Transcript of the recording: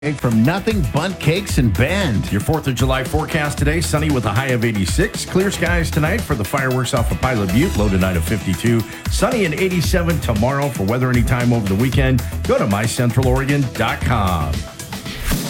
From Nothing Bundt Cakes and Bend. Your 4th of July forecast today, sunny with a high of 86. Clear skies tonight for the fireworks off of Pilot Butte, low tonight of 52. Sunny and 87 tomorrow. For weather anytime over the weekend, go to mycentraloregon.com.